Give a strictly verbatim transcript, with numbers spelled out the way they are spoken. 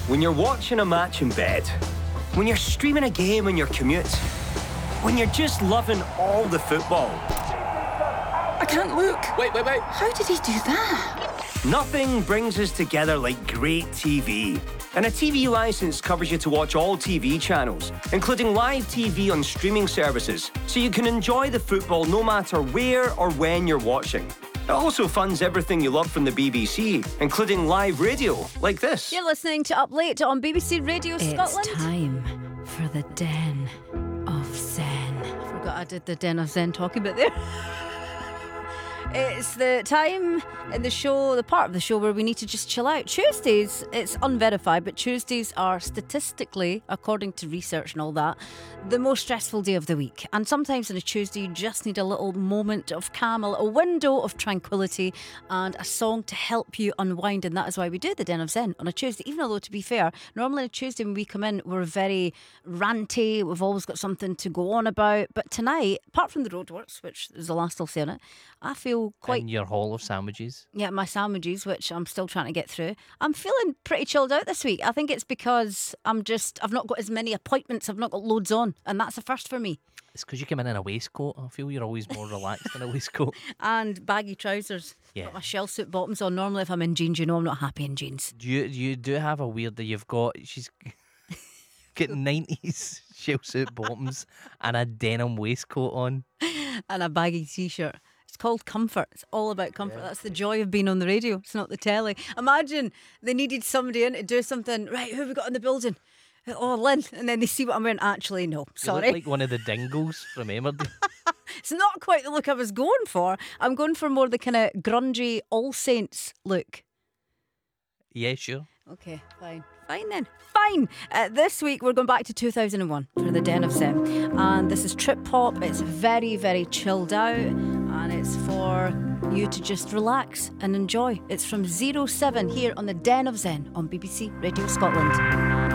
When you're watching a match in bed, when you're streaming a game on your commute, when you're just loving all the football. I can't look. Wait, wait, wait. How did he do that? Nothing brings us together like great T V. And a T V licence covers you to watch all T V channels, including live T V on streaming services, so you can enjoy the football no matter where or when you're watching. It also funds everything you love from the B B C, including live radio, like this. You're listening to Up Late on B B C Radio Scotland. It's time for the Den of Zen. I forgot I did the Den of Zen talking about there. It's the time in the show, the part of the show where we need to just chill out. Tuesdays, it's unverified, but Tuesdays are statistically, according to research and all that, the most stressful day of the week. And sometimes on a Tuesday, you just need a little moment of calm, a little window of tranquility, and a song to help you unwind. And that is why we do the Den of Zen on a Tuesday. Even though, to be fair, normally on a Tuesday when we come in, we're very ranty. We've always got something to go on about. But tonight, apart from the roadworks, which is the last I'll say on it, I feel quite... And your haul of sandwiches. Yeah, my sandwiches, which I'm still trying to get through. I'm feeling pretty chilled out this week. I think it's because I'm just... I've not got as many appointments. I've not got loads on. And that's a first for me. It's because you come in in a waistcoat. I feel you're always more relaxed in a waistcoat. And baggy trousers. Yeah. Got my shell suit bottoms on. Normally if I'm in jeans, you know I'm not happy in jeans. Do you, you do have a weird that you've got... She's getting nineties shell suit bottoms and a denim waistcoat on. And a baggy t-shirt. It's called comfort. It's all about comfort. Yeah. That's the joy of being on the radio. It's not the telly. Imagine they needed somebody in to do something. Right, who have we got in the building? Oh, Lynn. And then they see what I'm wearing. Actually, no. Sorry. You look like one of the Dingles from Emmerdale. It's not quite the look I was going for. I'm going for more the kind of grungy All Saints look. Yeah, sure. Okay, fine. Fine then. Fine. Uh, this week we're going back to two thousand one for the Den of Zen. And this is trip hop. It's very, very chilled out. And it's for you to just relax and enjoy. It's from zero seven here on the Den of Zen on B B C Radio Scotland.